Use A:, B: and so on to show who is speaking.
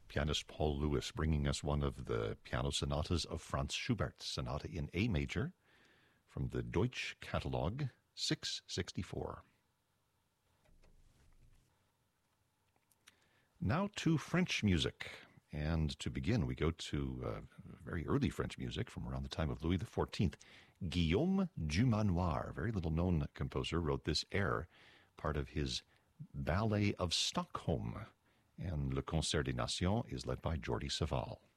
A: Pianist Paul Lewis bringing us one of the piano sonatas of Franz Schubert, Sonata in A major, from the Deutsch Catalog, 664. Now to French music. And to begin, we go to very early French music from around the time of Louis XIV. Guillaume Dumanoir, a very little-known composer, wrote this air, part of his Ballet of Stockholm. And Le Concert des Nations is led by Jordi Savall.